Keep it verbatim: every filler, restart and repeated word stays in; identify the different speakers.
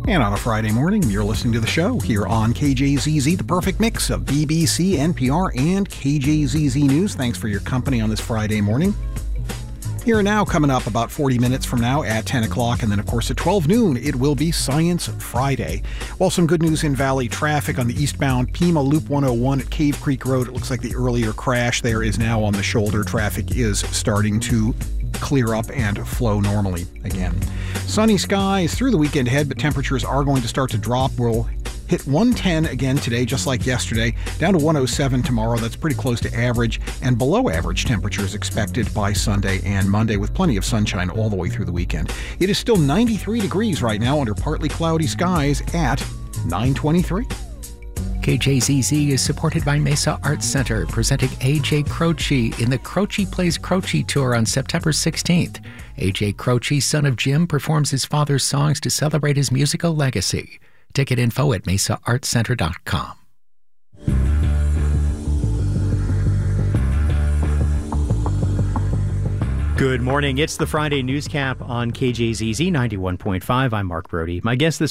Speaker 1: And on a Friday morning, you're listening to the show here on K J Z Z, the perfect mix of B B C, N P R, and K J Z Z News. Thanks for your company on this Friday morning. Here and now, coming up about forty minutes from now at ten o'clock, and then, of course, at twelve noon, it will be Science Friday. Well, some good news in Valley traffic on the eastbound Pima Loop one oh one at Cave Creek Road. It looks like the earlier crash there is now on the shoulder. Traffic is starting to clear up and flow normally again. Sunny skies through the weekend ahead, but temperatures are going to start to drop. We'll hit one ten again today, just like yesterday, down to one oh seven tomorrow. That's pretty close to average, and below average temperatures expected by Sunday and Monday, with plenty of sunshine all the way through the weekend. It is still ninety-three degrees right now under partly cloudy skies at nine twenty-three.
Speaker 2: K J Z Z is supported by Mesa Arts Center, presenting A J Croce in the Croce Plays Croce Tour on September sixteenth. A J Croce, son of Jim, performs his father's songs to celebrate his musical legacy. Ticket info at mesa arts center dot com.
Speaker 3: Good morning. It's the Friday Newscap on K J Z Z ninety-one point five. I'm Mark Brody. My guest this